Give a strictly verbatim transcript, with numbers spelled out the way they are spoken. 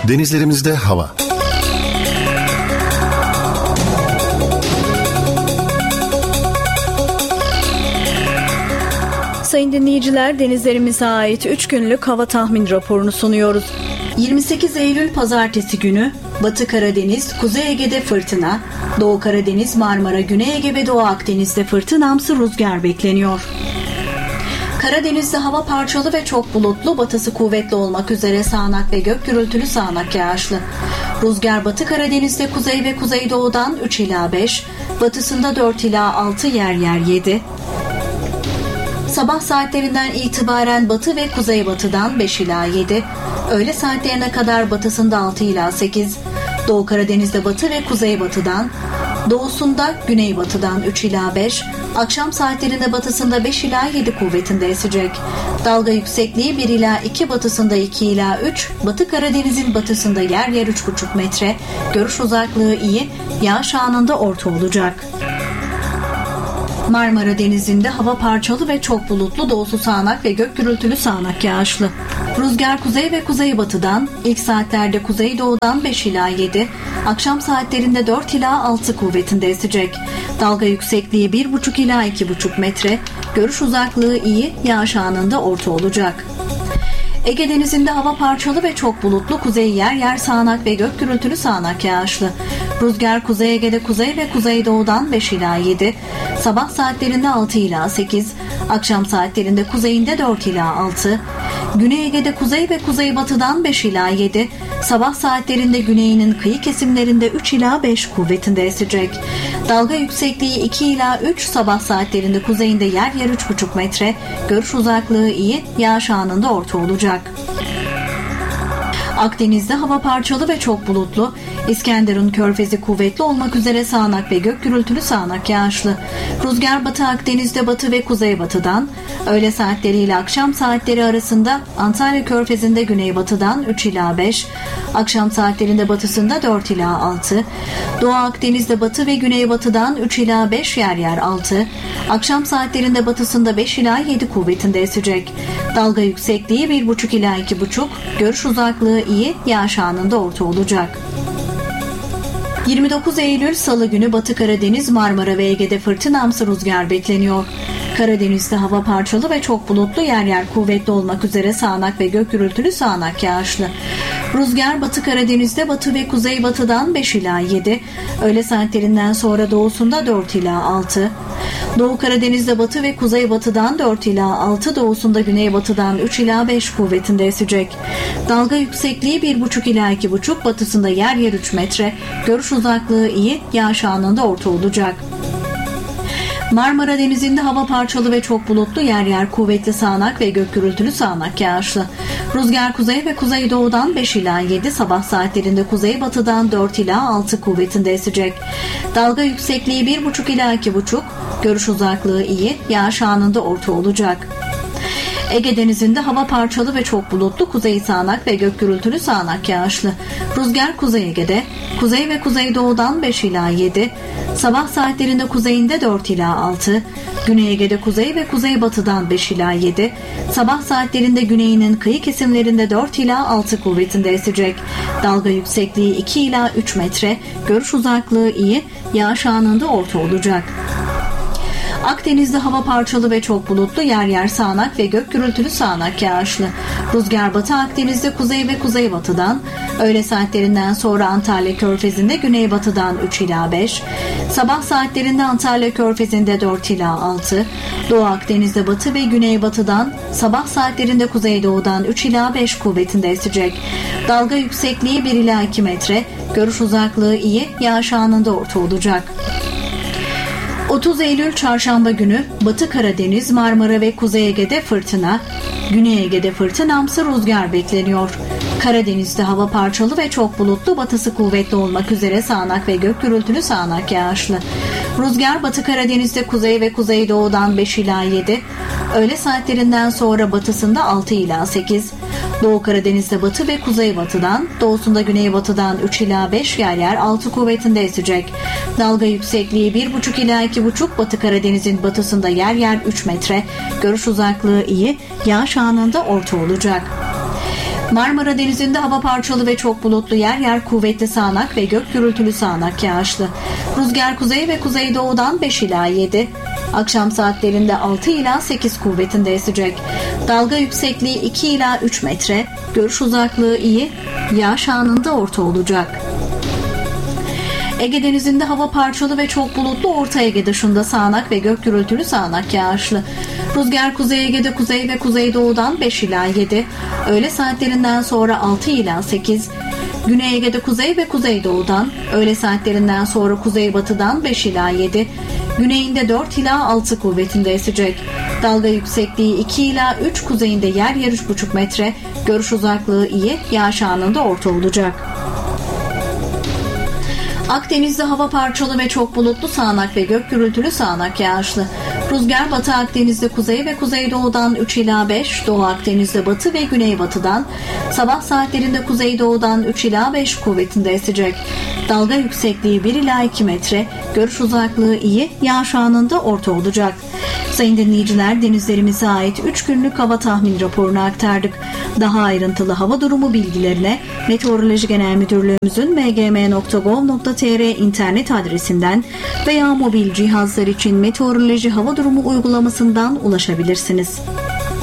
Denizlerimizde hava. Sayın dinleyiciler, denizlerimize ait üç günlük hava tahmin raporunu sunuyoruz. yirmi sekiz Eylül Pazartesi günü Batı Karadeniz, Kuzey Ege'de fırtına, Doğu Karadeniz, Marmara, Güney Ege ve Doğu Akdeniz'de fırtınamsı rüzgar bekleniyor. Karadeniz'de hava parçalı ve çok bulutlu, batısı kuvvetli olmak üzere sağanak ve gök gürültülü sağanak yağışlı. Rüzgar Batı Karadeniz'de kuzey ve kuzeydoğudan üç ila beş, batısında dört ila altı, yer yer yedi. Sabah saatlerinden itibaren batı ve kuzeybatıdan beş ila yedi, öğle saatlerine kadar batısında altı ila sekiz, Doğu Karadeniz'de batı ve kuzeybatıdan, doğusunda güneybatıdan üç ila beş, akşam saatlerinde batısında beş ila yedi kuvvetinde esecek. Dalga yüksekliği bir ila iki, batısında iki ila üç, Batı Karadeniz'in batısında yer yer üç buçuk metre, görüş uzaklığı iyi, yağış anında orta olacak. Marmara Denizi'nde hava parçalı ve çok bulutlu, doğusu sağanak ve gök gürültülü sağanak yağışlı. Rüzgar kuzey ve kuzeybatıdan, ilk saatlerde kuzeydoğudan beş ila yedi, akşam saatlerinde dört ila altı kuvvetinde esecek. Dalga yüksekliği bir buçuk ila iki buçuk metre, görüş uzaklığı iyi, yağış anında orta olacak. Ege Denizi'nde hava parçalı ve çok bulutlu, kuzey yer yer sağanak ve gök gürültülü sağanak yağışlı. Rüzgar Kuzey Ege'de kuzey ve kuzeydoğudan beş ila yedi, sabah saatlerinde altı ila sekiz, akşam saatlerinde kuzeyinde dört ila altı, Güney Ege'de kuzey ve kuzeybatıdan beş ila yedi, sabah saatlerinde güneyinin kıyı kesimlerinde üç ila beş kuvvetinde esecek. Dalga yüksekliği iki ila üç, sabah saatlerinde kuzeyinde yer yer üç buçuk metre, görüş uzaklığı iyi, yağış anında orta olacak. Akdeniz'de hava parçalı ve çok bulutlu, İskenderun Körfezi kuvvetli olmak üzere sağanak ve gök gürültülü sağanak yağışlı. Rüzgar Batı Akdeniz'de batı ve kuzeybatıdan, öğle saatleriyle akşam saatleri arasında Antalya Körfezi'nde güneybatıdan üç ila beş, akşam saatlerinde batısında dört ila altı, Doğu Akdeniz'de batı ve güneybatıdan üç ila beş, yer yer altı, akşam saatlerinde batısında beş ila yedi kuvvetinde esecek. Dalga yüksekliği bir buçuk ila iki buçuk, görüş uzaklığı iyi, yağış anında orta olacak. yirmi dokuz Eylül Salı günü Batı Karadeniz, Marmara ve Ege'de fırtınamsı rüzgar bekleniyor. Karadeniz'de hava parçalı ve çok bulutlu, yer yer kuvvetli olmak üzere sağanak ve gök gürültülü sağanak yağışlı. Rüzgar Batı Karadeniz'de batı ve kuzeybatıdan beş ila yedi, öğle saatlerinden sonra doğusunda dört ila altı, Doğu Karadeniz'de batı ve kuzeybatıdan dört ila altı, doğusunda güneybatıdan üç ila beş kuvvetinde esecek. Dalga yüksekliği bir buçuk ila iki buçuk, batısında yer yer üç metre, görüş uzaklığı iyi, yağış anında orta olacak. Marmara Denizi'nde hava parçalı ve çok bulutlu, yer yer kuvvetli sağanak ve gök gürültülü sağanak yağışlı. Rüzgar kuzey ve kuzeydoğudan beş ila yedi, sabah saatlerinde kuzeybatıdan dört ila altı kuvvetinde esecek. Dalga yüksekliği bir buçuk ila iki buçuk, görüş uzaklığı iyi, yağış anında orta olacak. Ege Denizi'nde hava parçalı ve çok bulutlu, kuzey sağanak ve gök gürültülü sağanak yağışlı. Rüzgar Kuzey Ege'de, kuzey ve kuzeydoğudan beş ila yedi, sabah saatlerinde kuzeyinde dört ila altı, Güney Ege'de kuzey ve kuzeybatıdan beş ila yedi, sabah saatlerinde güneyinin kıyı kesimlerinde dört ila altı kuvvetinde esecek. Dalga yüksekliği iki ila üç metre, görüş uzaklığı iyi, yağış anında orta olacak. Akdeniz'de hava parçalı ve çok bulutlu, yer yer sağanak ve gök gürültülü sağanak yağışlı. Rüzgar Batı Akdeniz'de kuzey ve kuzeybatıdan, öğle saatlerinden sonra Antalya Körfezi'nde güneybatıdan üç ila beş, sabah saatlerinde Antalya Körfezi'nde dört ila altı, Doğu Akdeniz'de batı ve güneybatıdan, sabah saatlerinde kuzeydoğudan üç ila beş kuvvetinde esecek. Dalga yüksekliği bir ila iki metre, görüş uzaklığı iyi, yağış anında orta olacak. otuz Eylül Çarşamba günü Batı Karadeniz, Marmara ve Kuzey Ege'de fırtına, Güney Ege'de fırtınamsı rüzgar bekleniyor. Karadeniz'de hava parçalı ve çok bulutlu, batısı kuvvetli olmak üzere sağanak ve gök gürültülü sağanak yağışlı. Rüzgar Batı Karadeniz'de kuzey ve kuzeydoğudan beş ila yedi, öğle saatlerinden sonra batısında altı ila sekiz, Doğu Karadeniz'de batı ve kuzeybatıdan, doğusunda güneybatıdan üç ila beş, yer yer altı kuvvetinde esecek. Dalga yüksekliği bir buçuk ila iki buçuk, Batı Karadeniz'in batısında yer yer üç metre, görüş uzaklığı iyi, yağış anında orta olacak. Marmara Denizi'nde hava parçalı ve çok bulutlu, yer yer kuvvetli sağanak ve gök gürültülü sağanak yağışlı. Rüzgar kuzey ve kuzeydoğudan beş ila yedi. Akşam saatlerinde altı ila sekiz kuvvetinde esecek. Dalga yüksekliği iki ila üç metre. Görüş uzaklığı iyi. Yağış anında orta olacak. Ege Denizi'nde hava parçalı ve çok bulutlu, Orta Ege dışında sağanak ve gök gürültülü sağanak yağışlı. Rüzgar Kuzey Ege'de kuzey ve kuzeydoğudan beş ila yedi. Öğle saatlerinden sonra altı ila sekiz. Güney Ege'de kuzey ve kuzeydoğudan, öğle saatlerinden sonra kuzeybatıdan beş ila yedi. Güneyinde dört ila altı kuvvetinde esecek. Dalga yüksekliği iki ila üç, kuzeyinde yer yer üç buçuk metre. Görüş uzaklığı iyi, yağış anında orta olacak. Akdeniz'de hava parçalı ve çok bulutlu, sağanak ve gök gürültülü sağanak yağışlı. Rüzgar Batı Akdeniz'de kuzey ve kuzeydoğudan üç ila beş, Doğu Akdeniz'de batı ve güneybatıdan, sabah saatlerinde kuzeydoğudan üç ila beş kuvvetinde esecek. Dalga yüksekliği bir ila iki metre, görüş uzaklığı iyi, yağış anında orta olacak. Sayın dinleyiciler, denizlerimize ait üç günlük hava tahmin raporunu aktardık. Daha ayrıntılı hava durumu bilgilerine Meteoroloji Genel Müdürlüğümüzün m g m nokta gov nokta t r internet adresinden veya mobil cihazlar için meteoroloji hava durumu uygulamasından ulaşabilirsiniz.